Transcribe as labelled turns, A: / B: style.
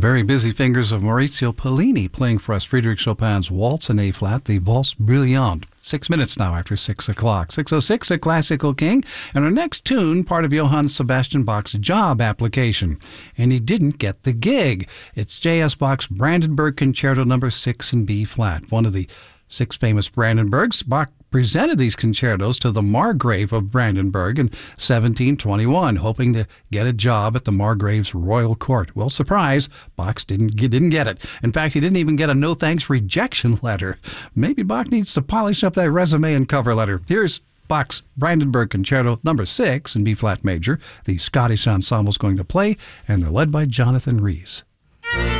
A: very busy fingers of Maurizio Pollini playing for us Frédéric Chopin's Waltz in A-flat, the Valse Brillante. 6 minutes now after 6 o'clock. 6:06 at Classical King. And our next tune, part of Johann Sebastian Bach's job application. And he didn't get the gig. It's J.S. Bach's Brandenburg Concerto No. 6 in B-flat, one of the 6 famous Brandenburgs. Bach presented these concertos to the Margrave of Brandenburg in 1721, hoping to get a job at the Margrave's royal court. Well, surprise, Bach didn't get it. In fact, he didn't even get a no-thanks rejection letter. Maybe Bach needs to polish up that resume and cover letter. Here's Bach's Brandenburg Concerto No. 6 in B-flat major. The Scottish ensemble's going to play, and they're led by Jonathan Rhys.